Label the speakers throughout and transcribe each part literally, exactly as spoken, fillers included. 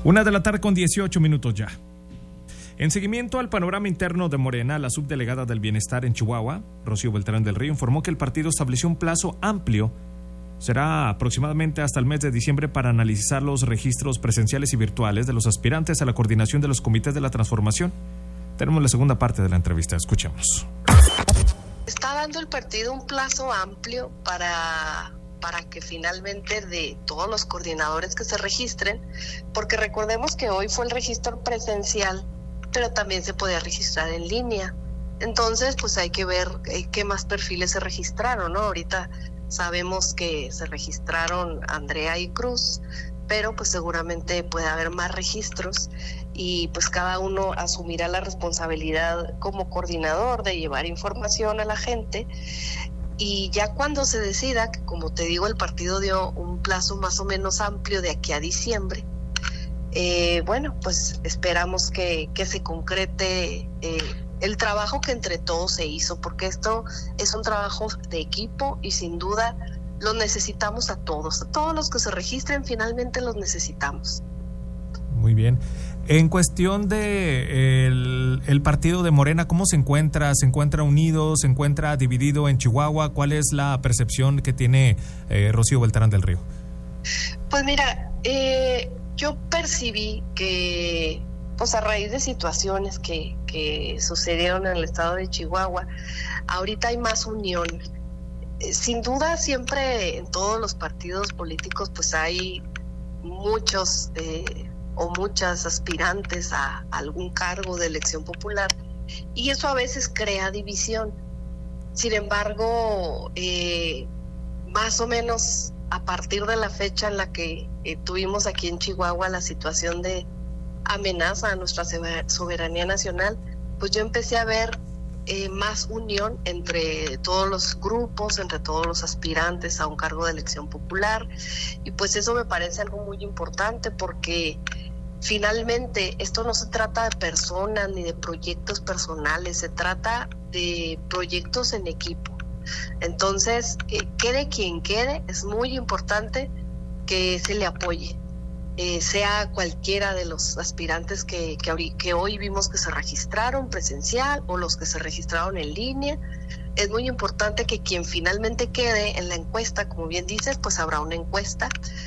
Speaker 1: Una de la tarde con dieciocho minutos ya. En seguimiento al panorama interno de Morena, la subdelegada del Bienestar en Chihuahua, Rocío Beltrán del Río, informó que el partido estableció un plazo amplio, será aproximadamente hasta el mes de diciembre, para analizar los registros presenciales y virtuales de los aspirantes a la coordinación de los comités de la transformación. Tenemos la segunda parte de la entrevista, escuchemos.
Speaker 2: Está dando el partido un plazo amplio para... para que finalmente de todos los coordinadores que se registren, porque recordemos que hoy fue el registro presencial, pero también se podía registrar en línea. Entonces, pues hay que ver eh, qué más perfiles se registraron, ¿no? Ahorita sabemos que se registraron Andrea y Cruz, pero pues seguramente puede haber más registros y pues cada uno asumirá la responsabilidad como coordinador de llevar información a la gente. Y ya cuando se decida, que como te digo, el partido dio un plazo más o menos amplio de aquí a diciembre, eh, bueno, pues esperamos que, que se concrete eh, el trabajo que entre todos se hizo, porque esto es un trabajo de equipo y sin duda lo necesitamos a todos. A todos los que se registren finalmente los necesitamos.
Speaker 1: Muy bien. En cuestión de el, el partido de Morena, ¿cómo se encuentra? ¿Se encuentra unido? ¿Se encuentra dividido en Chihuahua? ¿Cuál es la percepción que tiene eh, Rocío Beltrán del Río?
Speaker 2: Pues mira, eh, yo percibí que, pues a raíz de situaciones que, que sucedieron en el estado de Chihuahua, ahorita hay más unión. Eh, sin duda, siempre en todos los partidos políticos, pues hay muchos... Eh, o muchas aspirantes a algún cargo de elección popular, y eso a veces crea división. Sin embargo, eh, más o menos a partir de la fecha en la que eh, tuvimos aquí en Chihuahua la situación de amenaza a nuestra soberanía nacional, pues yo empecé a ver eh, más unión entre todos los grupos, entre todos los aspirantes a un cargo de elección popular, y pues eso me parece algo muy importante, porque finalmente esto no se trata de personas ni de proyectos personales, se trata de proyectos en equipo. Entonces, eh, quede quien quede, es muy importante que se le apoye, eh, sea cualquiera de los aspirantes que, que, que hoy vimos que se registraron presencial o los que se registraron en línea. Es muy importante que quien finalmente quede en la encuesta, como bien dices, pues habrá una encuesta.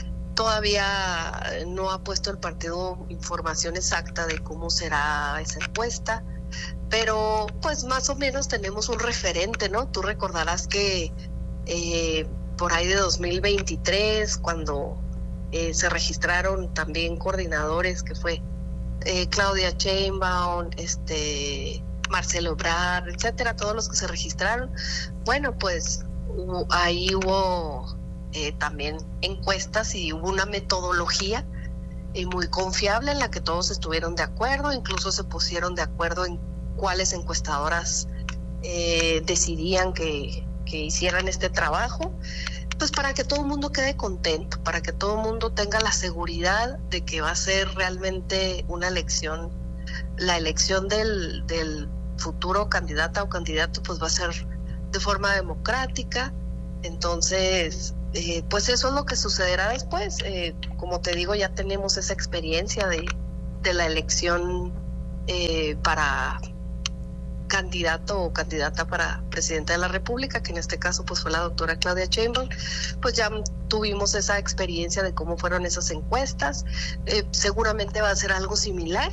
Speaker 2: Todavía no ha puesto el partido información exacta de cómo será esa encuesta, pero pues más o menos tenemos un referente, ¿no? Tú recordarás que eh, por ahí de dos mil veintitrés, cuando eh, se registraron también coordinadores, que fue eh, Claudia Sheinbaum, este, Marcelo Ebrard, etcétera, todos los que se registraron, bueno, pues hubo, ahí hubo... Eh, también encuestas y hubo una metodología eh, muy confiable en la que todos estuvieron de acuerdo, incluso se pusieron de acuerdo en cuáles encuestadoras eh, decidían que, que hicieran este trabajo, pues para que todo el mundo quede contento, para que todo el mundo tenga la seguridad de que va a ser realmente una elección, la elección del, del futuro candidata o candidato pues va a ser de forma democrática. Entonces, eh, pues eso es lo que sucederá después. Eh, como te digo, ya tenemos esa experiencia de, de la elección eh, para candidato o candidata para presidenta de la República, que en este caso pues fue la doctora Claudia Sheinbaum. Pues ya tuvimos esa experiencia de cómo fueron esas encuestas. Eh, seguramente va a ser algo similar.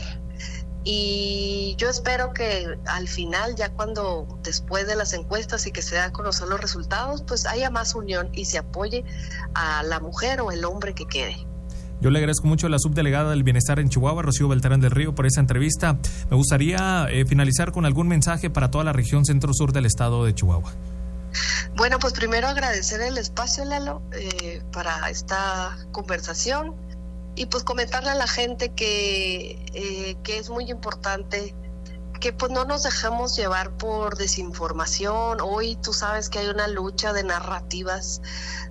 Speaker 2: Y yo espero que al final, ya cuando después de las encuestas y que se den a conocer los resultados, pues haya más unión y se apoye a la mujer o el hombre que quede.
Speaker 1: Yo le agradezco mucho a la subdelegada del Bienestar en Chihuahua, Rocío Beltrán del Río, por esa entrevista. Me gustaría eh, finalizar con algún mensaje para toda la región centro-sur del estado de Chihuahua.
Speaker 2: Bueno, pues primero agradecer el espacio, Lalo, eh, para esta conversación. Y pues comentarle a la gente que, eh, que es muy importante que pues no nos dejemos llevar por desinformación. Hoy tú sabes que hay una lucha de narrativas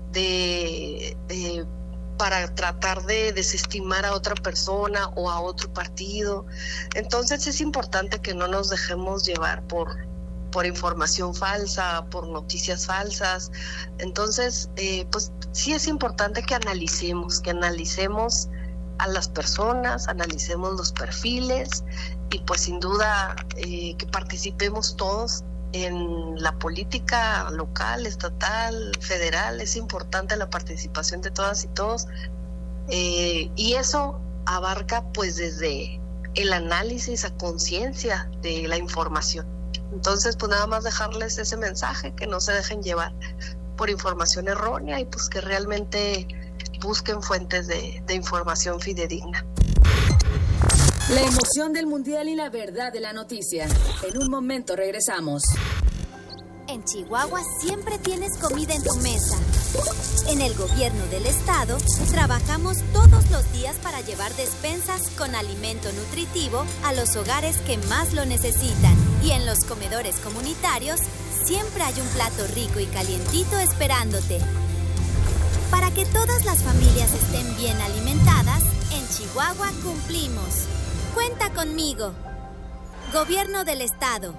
Speaker 2: de, de para tratar de desestimar a otra persona o a otro partido. Entonces es importante que no nos dejemos llevar por por información falsa, por noticias falsas. Entonces, eh, pues sí es importante que analicemos, que analicemos a las personas, analicemos los perfiles y pues sin duda eh, que participemos todos en la política local, estatal, federal. Es importante la participación de todas y todos, eh, y eso abarca pues desde el análisis a conciencia de la información. Entonces pues nada más dejarles ese mensaje, que no se dejen llevar por información errónea y pues que realmente busquen fuentes de, de información fidedigna.
Speaker 3: La emoción del mundial y la verdad de la noticia. En un momento regresamos.
Speaker 4: En Chihuahua siempre tienes comida en tu mesa. En el gobierno del estado trabajamos todos los días para llevar despensas con alimento nutritivo a los hogares que más lo necesitan. Y en los comedores comunitarios siempre hay un plato rico y calientito esperándote. Para que todas las familias estén bien alimentadas, en Chihuahua cumplimos. Cuenta conmigo. Gobierno del Estado.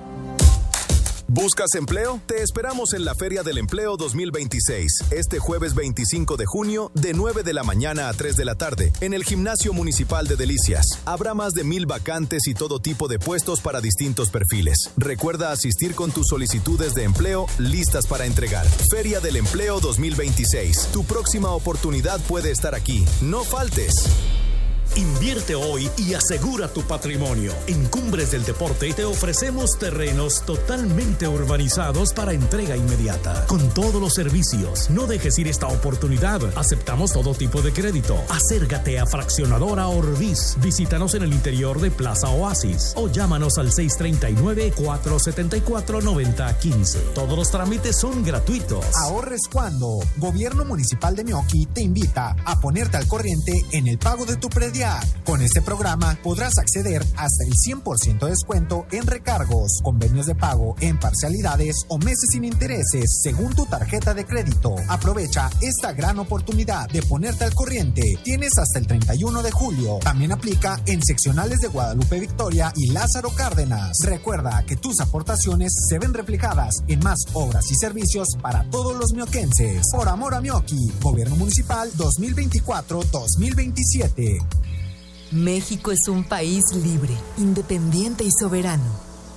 Speaker 5: ¿Buscas empleo? Te esperamos en la Feria del Empleo dos mil veintiséis, este jueves veinticinco de junio, de nueve de la mañana a tres de la tarde, en el Gimnasio Municipal de Delicias. Habrá más de mil vacantes y todo tipo de puestos para distintos perfiles. Recuerda asistir con tus solicitudes de empleo listas para entregar. Feria del Empleo dos mil veintiséis. Tu próxima oportunidad puede estar aquí. No faltes.
Speaker 6: Invierte hoy y asegura tu patrimonio. En Cumbres del Deporte te ofrecemos terrenos totalmente urbanizados para entrega inmediata, con todos los servicios. No dejes ir esta oportunidad. Aceptamos todo tipo de crédito. Acércate a Fraccionadora Orbis. Visítanos en el interior de Plaza Oasis o llámanos al seis tres nueve, cuatro siete cuatro, nueve cero uno cinco. Todos los trámites son gratuitos.
Speaker 7: Ahorres cuando. Gobierno Municipal de Meoqui te invita a ponerte al corriente en el pago de tu predial. Con este programa podrás acceder hasta el cien por ciento de descuento en recargos, convenios de pago en parcialidades o meses sin intereses según tu tarjeta de crédito. Aprovecha esta gran oportunidad de ponerte al corriente. Tienes hasta el treinta y uno de julio. También aplica en seccionales de Guadalupe Victoria y Lázaro Cárdenas. Recuerda que tus aportaciones se ven reflejadas en más obras y servicios para todos los mioquenses. Por amor a Meoqui, Gobierno Municipal dos mil veinticuatro dos mil veintisiete.
Speaker 8: México es un país libre, independiente y soberano.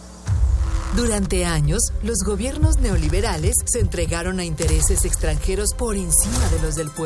Speaker 8: Durante años, los gobiernos neoliberales se entregaron a intereses extranjeros por encima de los del pueblo.